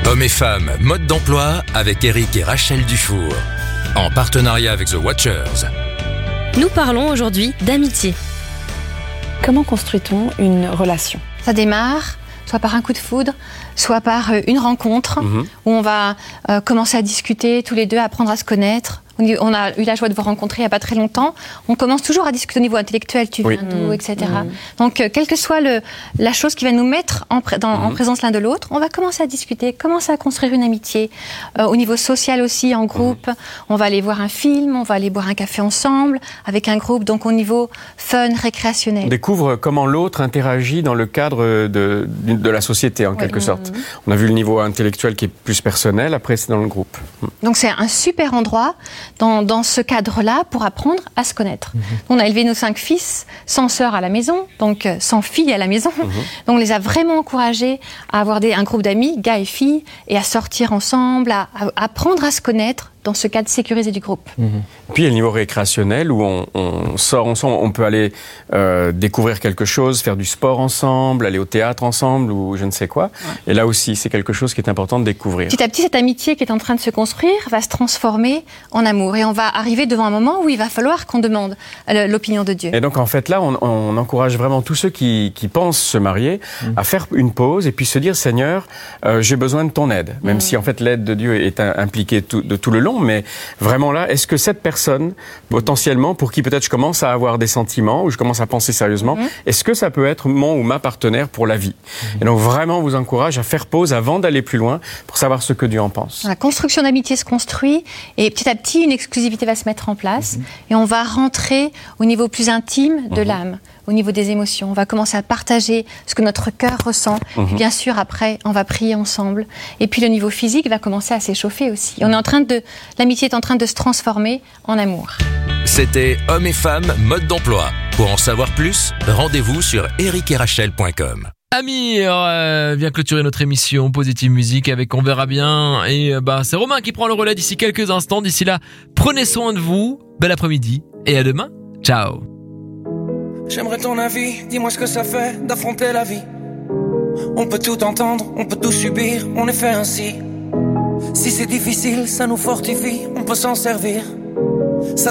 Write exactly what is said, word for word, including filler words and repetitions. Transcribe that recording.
Hommes et femmes, mode d'emploi avec Eric et Rachel Dufour. En partenariat avec The Watchers. Nous parlons aujourd'hui d'amitié. Comment construit-on une relation ? Ça démarre soit par un coup de foudre, soit par une rencontre mmh. où on va euh, commencer à discuter tous les deux, apprendre à se connaître. On a eu la joie de vous rencontrer il n'y a pas très longtemps. On commence toujours à discuter au niveau intellectuel, tu viens oui. d'où, et cetera. Mmh. Donc, euh, quelle que soit le, la chose qui va nous mettre en, pré- dans, mmh. en présence l'un de l'autre, on va commencer à discuter, commencer à construire une amitié. Euh, au niveau social aussi, en groupe, mmh. on va aller voir un film, on va aller boire un café ensemble, avec un groupe, donc au niveau fun, récréationnel. On découvre comment l'autre interagit dans le cadre de, de, de la société, en oui. quelque mmh. sorte. On a vu le niveau intellectuel qui est plus personnel, après c'est dans le groupe. Mmh. Donc, c'est un super endroit Dans, dans ce cadre-là, pour apprendre à se connaître. Mmh. On a élevé nos cinq fils sans sœur à la maison, donc euh, sans filles à la maison. Mmh. Donc on les a vraiment encouragés à avoir des, un groupe d'amis, gars et filles, et à sortir ensemble, à, à apprendre à se connaître dans ce cadre sécurisé du groupe. Mmh. Puis il y a le niveau récréationnel où on, on sort ensemble, on peut aller euh, découvrir quelque chose, faire du sport ensemble, aller au théâtre ensemble ou je ne sais quoi. Ouais. Et là aussi, c'est quelque chose qui est important de découvrir. Petit à petit, cette amitié qui est en train de se construire va se transformer en amour. Et on va arriver devant un moment où il va falloir qu'on demande l'opinion de Dieu. Et donc en fait là, on, on encourage vraiment tous ceux qui, qui pensent se marier mmh. à faire une pause et puis se dire, Seigneur, euh, j'ai besoin de ton aide. Même mmh. si en fait l'aide de Dieu est impliquée tout, de tout le long. Mais vraiment là, est-ce que cette personne, potentiellement, pour qui peut-être je commence à avoir des sentiments, ou je commence à penser sérieusement, mmh. est-ce que ça peut être mon ou ma partenaire pour la vie ? mmh. Et donc vraiment, on vous encourage à faire pause avant d'aller plus loin pour savoir ce que Dieu en pense. La construction d'amitié se construit et petit à petit, une exclusivité va se mettre en place mmh. et on va rentrer au niveau plus intime de mmh. l'âme, au niveau des émotions. On va commencer à partager ce que notre cœur ressent. Mmh. Et bien sûr, après, on va prier ensemble. Et puis, le niveau physique va commencer à s'échauffer aussi. On est en train de, l'amitié est en train de se transformer en amour. C'était Hommes et femmes, mode d'emploi. Pour en savoir plus, rendez-vous sur eric et rachel point com. Amir euh, vient clôturer notre émission Positive Musique avec On verra bien. Et euh, bah, c'est Romain qui prend le relais d'ici quelques instants. D'ici là, prenez soin de vous. Bel après-midi et à demain. Ciao. J'aimerais ton avis, dis-moi ce que ça fait d'affronter la vie. On peut tout entendre, on peut tout subir, on est fait ainsi. Si c'est difficile, ça nous fortifie, on peut s'en servir.